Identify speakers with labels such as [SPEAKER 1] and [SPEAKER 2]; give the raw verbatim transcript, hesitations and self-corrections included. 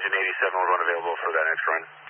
[SPEAKER 1] Engine eighty-seven will run available for that next run.